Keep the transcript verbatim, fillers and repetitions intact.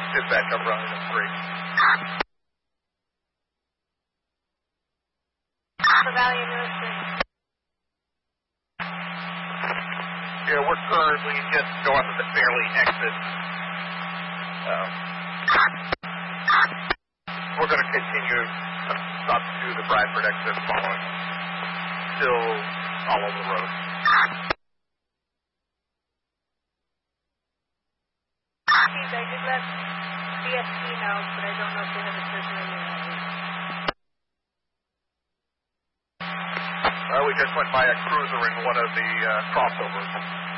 Dispatch, I'm running at three. For Valley and Lewiston. Yeah, we're currently just north of the Fairley exit. Um, we're going to continue up to the Bradford exit following. Still all over the road. Please, I did let D S P know, but I don't know if they have a person in there. Well, we just went by a cruiser in one of the uh, crossovers.